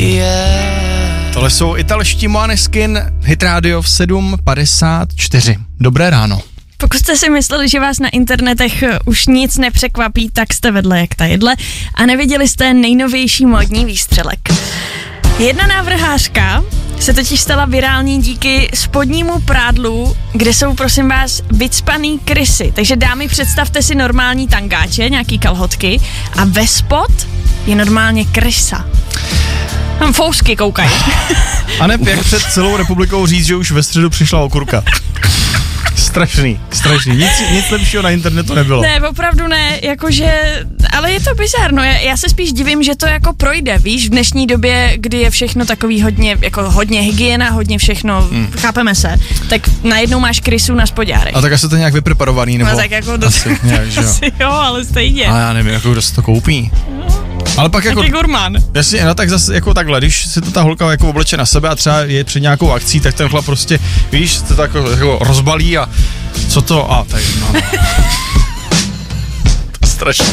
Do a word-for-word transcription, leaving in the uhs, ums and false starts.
Yeah. Tohle jsou italští Måneskin, Hit Radio v sedm padesát čtyři. Dobré ráno. Pokud jste si mysleli, že vás na internetech už nic nepřekvapí, tak jste vedle jak ta jedle a neviděli jste nejnovější módní výstřelek. Jedna návrhářka se totiž stala virální díky spodnímu prádlu, kde jsou, prosím vás, vycpaný krysy. Takže dámy, představte si normální tangáče, nějaký kalhotky a ve spod je normálně krysa. Tam fousky koukají. A ne jak před celou republikou říct, že už ve středu přišla okurka. Strašný, strašný. Nic, nic lepšího na internetu nebylo. Ne, opravdu ne, jakože, ale je to bizarno. Já, já se spíš divím, že to jako projde, víš, v dnešní době, kdy je všechno takový hodně, jako hodně hygiena, hodně všechno, hmm. chápeme se, tak najednou máš krysu na spodňárech. A tak asi to nějak vypreparovaný, nebo? No tak jako do... asi, nějak, že jo. Asi jo, ale stejně. A já nevím, jako kdo si to koupí. No. Ale pak jako... Taky gurmán. Jasně, no tak zase jako takhle, když si to ta holka jako obleče na sebe a třeba je před nějakou akcí, tak ten chlap prostě, víš, to tak jako, jako rozbalí a co to, a tady, no. To je strašný.